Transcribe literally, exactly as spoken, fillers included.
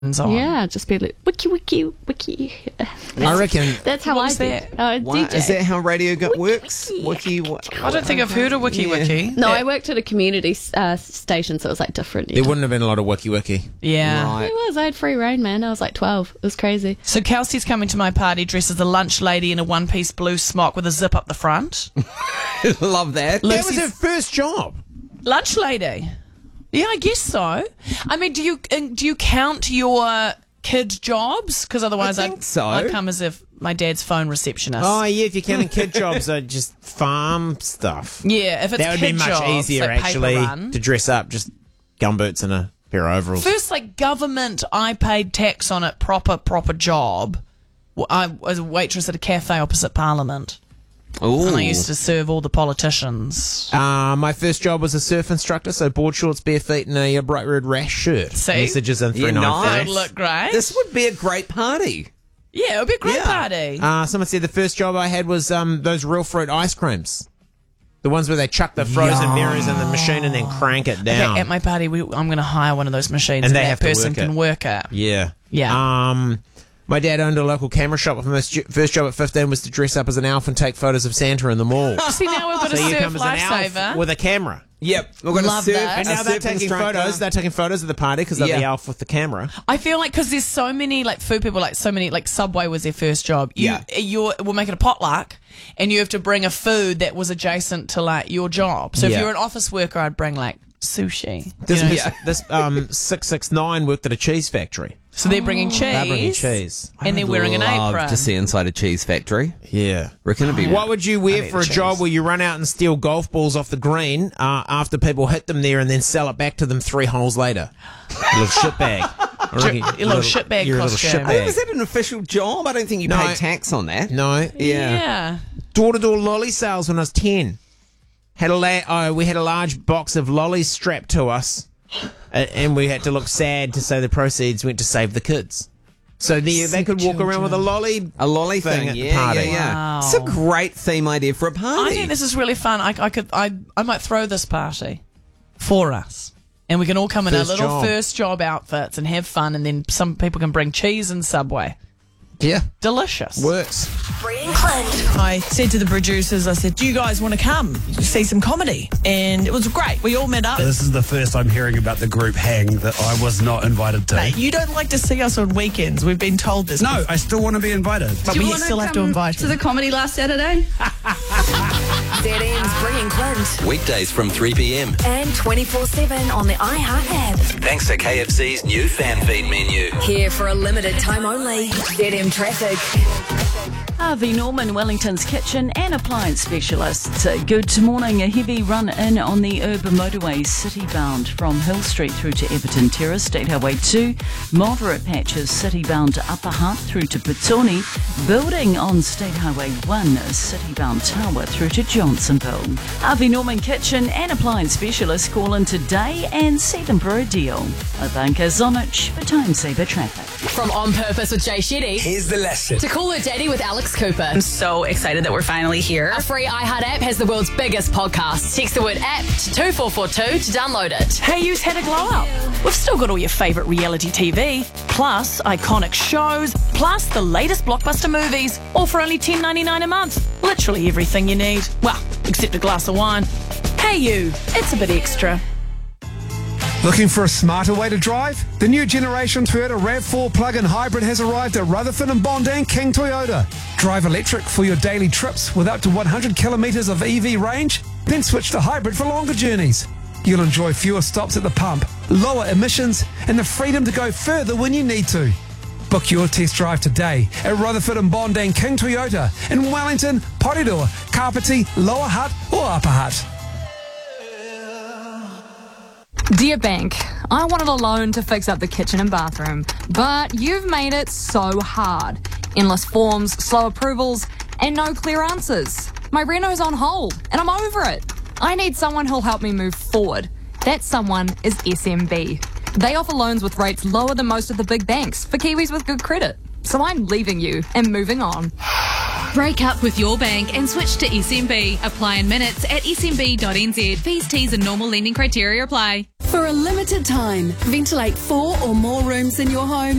on. Yeah, just be like, wiki, wiki, wiki. I reckon. That's how What I was do. that? Uh, Wow, D J. is that how radio go- Wiki, works? wiki. Wiki. Wiki. I don't think I've heard of Wiki Yeah. Wiki. No, Yeah. I worked at a community uh, station, so it was like different. There wouldn't have been a lot of wiki wiki. Yeah. Right. It was. I had free reign, man. I was like twelve. It was crazy. So Kelsey's coming to my party dressed as a lunch lady in a one-piece blue smock with a zip up the front. Love that. That was Lucy's- her first job. Lunch lady. Yeah, I guess so. I mean, do you uh, do you count your kid jobs? Because otherwise, I think I'd, so. I'd come as if my dad's phone receptionist. Oh, yeah, if you're counting kid jobs, are just farm stuff. yeah, if it's That would be kid much jobs, easier, like paper actually, run. to dress up, just gumboots and a pair of overalls. First, like government, I paid tax on it. Proper, proper job. Well, I was a waitress at a cafe opposite Parliament, Ooh. and I used to serve all the politicians. Uh, my first job was a surf instructor, so board shorts, bare feet, and a, uh bright red rash shirt. See? Messages in Yeah, three nine nice. Would look great. This would be a great party. yeah, it would be a great Yeah. party. Uh, someone said the first job I had was um, those real fruit ice creams. The ones where they chuck the frozen berries in the machine and then crank it down. Okay, at my party, we, I'm going to hire one of those machines, And and, they that have to person work can it. work it. Yeah. Yeah. Um, my dad owned a local camera shop. My stu- first job at fifteen was to dress up as an elf and take photos of Santa in the mall. See, now we've got so a you surf come as an elf lifesaver. with a camera. Yep. We're going to Love surf. that. And a now they're surf taking instructor. photos. They're taking photos of the party because they're the Yeah. elf with the camera. I feel like because there's so many like food people, like so many like Subway was their first job. You, Yeah. you're we'll make it a potluck, and you have to bring a food that was adjacent to like your job. So Yeah. if you're an office worker, I'd bring like sushi. This you know? this, this um six six nine worked at a cheese factory. So they're bringing cheese. They're bringing cheese. And they're wearing an Love apron. to see inside a cheese factory. Yeah. Reckon it'd be. What would you wear need for a cheese. job where you run out and steal golf balls off the green uh, after people hit them there and then sell it back to them three holes later? A little shit bag. I reckon a little shit bag you're a little costume. shit I think, bag. was that an official job? I don't think you No. paid tax on that. No. Yeah. Yeah. Door-to-door lolly sales when I was ten. Had a la- oh, we had a large box of lollies strapped to us, uh, and we had to look sad to say the proceeds went to save the kids. So the, they could walk around with a lolly. A lolly Thing thing, at the yeah, party. yeah, yeah. Wow. It's a great theme idea for a party. I think this is really fun. I, I could, I, I might throw this party for us, and we can all come in First our little job. first job outfits and have fun. And then some people can bring cheese and Subway. Yeah, Delicious. works. Bree and Clint. I said to the producers, I said, do you guys want to come see some comedy? And it was great. We all met up. This is the first I'm hearing about the group hang that I was not invited to. Mate, you don't like to see us on weekends. We've been told this. No, I still want to be invited. But we still have to invite to them. the comedy last Saturday. Z M's Bree and Clint. Weekdays from three p.m. And twenty-four seven on the iHeart app. Thanks to K F C's new fan feed menu. Here for a limited time only. Z M Traffic. Harvey Norman, Wellington's kitchen and appliance specialists. Uh, Good morning. A heavy run in on the urban motorway city bound from Hill Street through to Everton Terrace, State Highway two. Moderate patches city bound to Upper Hutt through to Petone. Building on State Highway one, city bound Tower through to Johnsonville. Harvey Norman kitchen and appliance specialists call in today and see them for a deal. Ivanka Zonic for Time Saver Traffic. From On Purpose with Jay Shetty Here's the lesson. to Call Her Daddy with Alex Cooper. I'm so excited that we're finally here. Our free iHeart app has the world's biggest podcast. Text the word app to two four four two to download it. Hey, you's had a glow up. We've still got all your favourite reality T V, plus iconic shows, plus the latest blockbuster movies, all for only ten ninety-nine a month. Literally everything you need. Well, except a glass of wine. Hey you, it's a bit extra. Looking for a smarter way to drive? The new generation Toyota RAV four plug-in hybrid has arrived at Rutherford and Bondang King Toyota. Drive electric for your daily trips with up to one hundred kilometres of E V range, then switch to hybrid for longer journeys. You'll enjoy fewer stops at the pump, lower emissions, and the freedom to go further when you need to. Book your test drive today at Rutherford and Bondang King Toyota in Wellington, Porirua, Kapiti, Lower Hutt or Upper Hutt. Dear Bank, I wanted a loan to fix up the kitchen and bathroom, but you've made it so hard. Endless forms, slow approvals, and no clear answers. My reno's on hold, and I'm over it. I need someone who'll help me move forward. That someone is S M B. They offer loans with rates lower than most of the big banks for Kiwis with good credit. So I'm leaving you and moving on. Break up with your bank and switch to S M B. Apply in minutes at s m b dot n z. Fees, T's and normal lending criteria apply. For a limited time, ventilate four or more rooms in your home